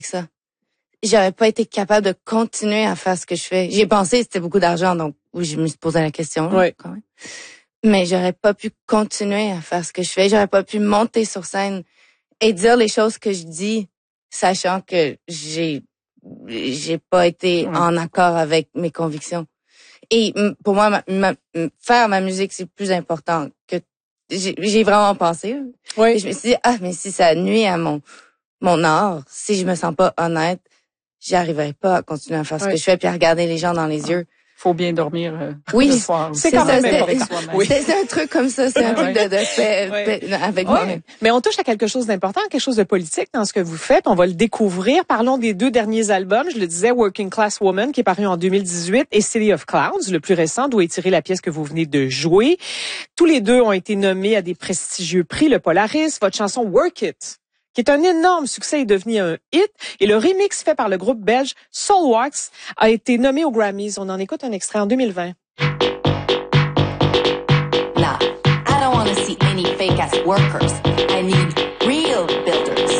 ça. J'aurais pas été capable de continuer à faire ce que je fais. J'ai pensé que c'était beaucoup d'argent, donc oui, je me suis posé la question. Oui. Quand même. Mais j'aurais pas pu continuer à faire ce que je fais. J'aurais pas pu monter sur scène et dire les choses que je dis, sachant que j'ai pas été en accord avec mes convictions. Et pour moi, faire ma musique, c'est plus important que j'ai vraiment pensé. Oui. Et je me suis dit, mais si ça nuit à mon art, si je me sens pas honnête, j'y arriverai pas à continuer à faire ce que je fais puis à regarder les gens dans les yeux. Faut bien dormir le soir. C'est quand même important. C'est un truc comme ça, c'est un truc de paix avec moi-même. Mais on touche à quelque chose d'important, quelque chose de politique dans ce que vous faites. On va le découvrir. Parlons des 2 derniers albums. Je le disais, Working Class Woman, qui est paru en 2018, et City of Clouds, le plus récent, d'où est tirée la pièce que vous venez de jouer. Tous les 2 ont été nommés à des prestigieux prix, le Polaris. Votre chanson Work It, qui est un énorme succès, est devenu un hit. Et le remix fait par le groupe belge Soulwax a été nommé aux Grammys. On en écoute un extrait en 2020. Nah, I don't want to see any fake-ass workers. I need